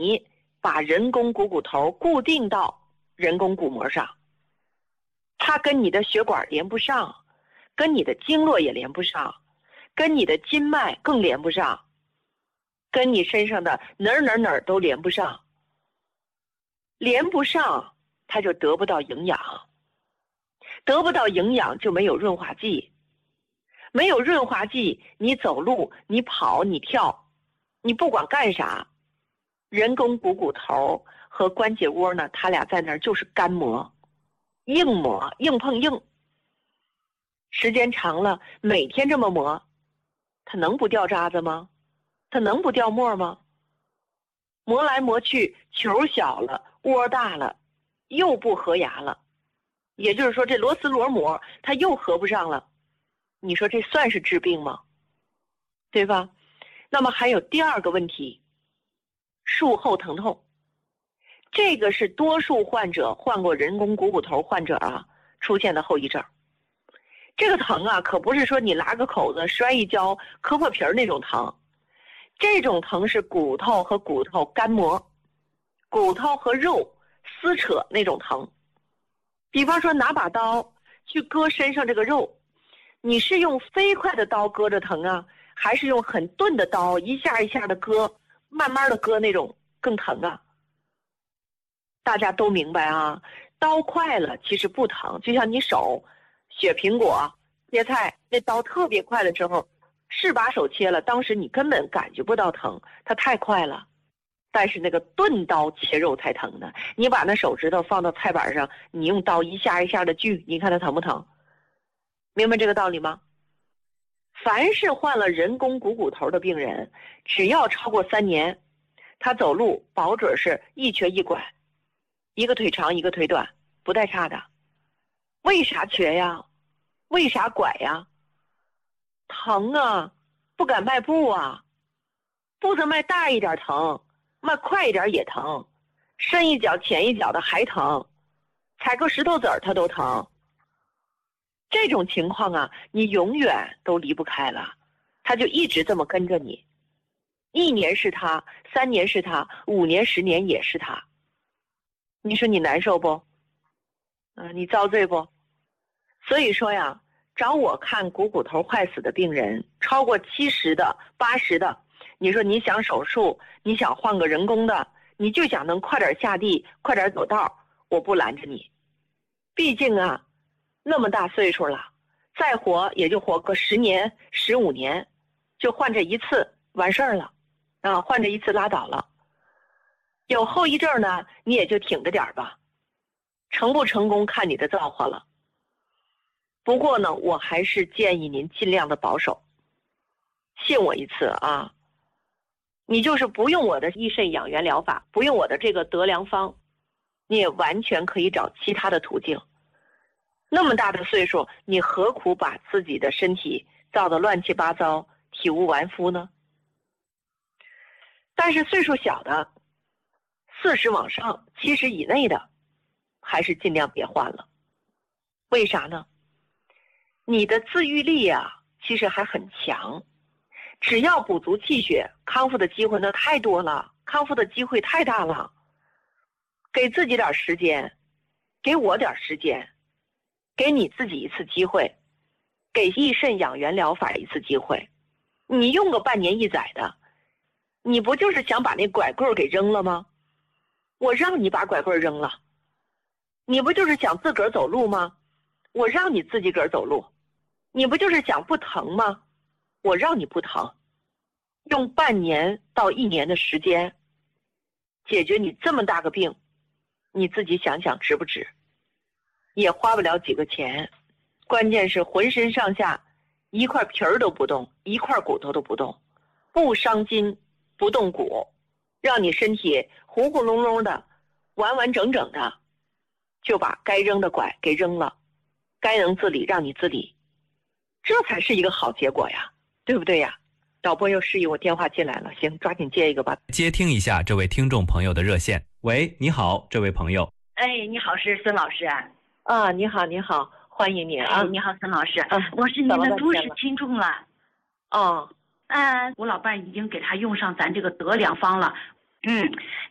你把人工股骨头固定到人工骨膜上，它跟你的血管连不上，跟你的经络也连不上，跟你的筋脉更连不上，跟你身上的哪儿都连不上，连不上它就得不到营养，得不到营养就没有润滑剂，没有润滑剂，你走路你跑你跳你不管干啥，人工股骨头和关节窝呢，它俩在那儿就是干磨硬磨，硬碰硬，时间长了每天这么磨，它能不掉渣子吗？它能不掉沫吗？磨来磨去，球小了，窝大了，又不合牙了，也就是说这螺丝螺膜它又合不上了，你说这算是治病吗？对吧？那么还有第二个问题，术后疼痛，这个是多数患者患过人工股骨头患者出现的后遗症。这个疼可不是说你拉个口子摔一跤磕破皮儿那种疼，这种疼是骨头和骨头干磨，骨头和肉撕扯那种疼。比方说拿把刀去割身上这个肉，你是用飞快的刀割着疼还是用很钝的刀一下一下的割，慢慢的割那种更疼大家都明白刀快了其实不疼，就像你手削苹果切菜，那刀特别快的时候，是把手切了，当时你根本感觉不到疼，它太快了。但是那个钝刀切肉才疼呢，你把那手指头放到菜板上，你用刀一下一下的锯，你看它疼不疼？明白这个道理吗？凡是患了人工股骨头的病人，只要超过3年，他走路保准是一瘸一拐，一个腿长一个腿短，不带差的。为啥瘸呀？为啥拐呀？疼不敢迈步步子迈大一点疼，迈快一点也疼，深一脚浅一脚的还疼，踩个石头子儿它都疼。这种情况你永远都离不开了，它就一直这么跟着你，1年是它，3年是它，5年10年也是它。你说你难受不？你遭罪不？所以说找我看股骨头坏死的病人超过70的80的，你说你想手术，你想换个人工的，你就想能快点下地快点走道，我不拦着你。毕竟那么大岁数了，再活也就活个10年15年，就换这一次完事儿了换这一次拉倒了。有后遗症呢，你也就挺着点吧，成不成功看你的造化了。不过呢，我还是建议您尽量的保守，信我一次你就是不用我的益肾养元疗法，不用我的这个得良方，你也完全可以找其他的途径。那么大的岁数，你何苦把自己的身体造得乱七八糟，体无完肤呢？但是岁数小的40往上70以内的，还是尽量别换了。为啥呢？你的自愈力其实还很强，只要补足气血，康复的机会那太多了，康复的机会太大了。给自己点时间，给我点时间，给你自己一次机会，给益肾养元疗法一次机会。你用个半年1载的，你不就是想把那拐棍给扔了吗？我让你把拐棍扔了。你不就是想自个儿走路吗？我让你自己个儿走路。你不就是想不疼吗？我让你不疼。用半年到1年的时间解决你这么大个病，你自己想想值不值？也花不了几个钱，关键是浑身上下一块皮儿都不动，一块骨头都不动，不伤筋不动骨，让你身体糊糊隆隆的完完整整的就把该扔的拐给扔了，该能自理让你自理，这才是一个好结果呀，对不对呀？导播又示意我电话进来了，行，抓紧接一个吧。 接听一下这位听众朋友的热线。喂，你好，这位朋友。 你好，是孙老师你好，你好，欢迎你你好，孙老师我是您的忠实听众了。我老伴已经给他用上咱这个得良方了。